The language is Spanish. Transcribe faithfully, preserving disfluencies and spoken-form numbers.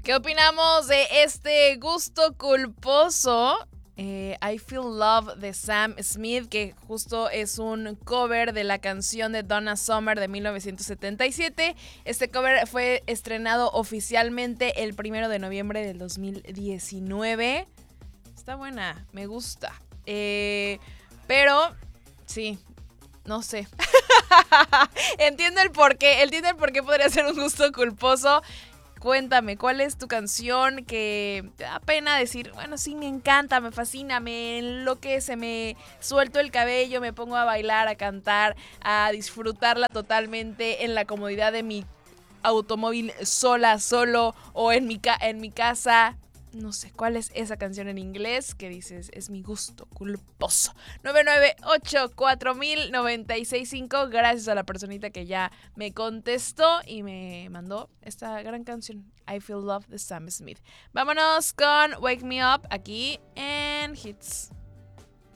¿Qué opinamos de este gusto culposo? Eh, I Feel Love de Sam Smith, que justo es un cover de la canción de Donna Summer de mil novecientos setenta y siete. Este cover fue estrenado oficialmente el primero de noviembre del dos mil diecinueve. Está buena, me gusta. Eh, pero, sí, no sé. Entiendo el porqué, entiendo el porqué podría ser un gusto culposo. Cuéntame, ¿cuál es tu canción que te da pena decir, bueno, sí, me encanta, me fascina, me enloquece, me suelto el cabello, me pongo a bailar, a cantar, a disfrutarla totalmente en la comodidad de mi automóvil sola, solo o en mi, ca- en mi casa? No sé, ¿cuál es esa canción en inglés que dices, es mi gusto culposo? nueve nueve ocho cuatro mil noventa y seis cinco. Gracias a la personita que ya me contestó y me mandó esta gran canción, I Feel Love de Sam Smith. Vámonos con Wake Me Up aquí en Hits.